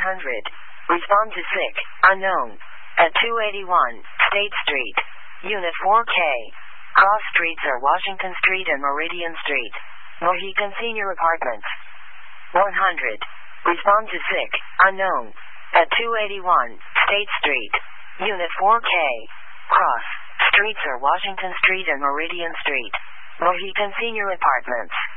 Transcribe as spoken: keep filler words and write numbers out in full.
hundred. Respond to sick, unknown. At two eighty-one, State Street. Unit four K. Cross streets are Washington Street and Meridian Street. Mohican Senior Apartments. one hundred. Respond to sick, unknown. At two eighty-one, State Street. Unit four K. Cross streets are Washington Street and Meridian Street. Mohican Senior Apartments.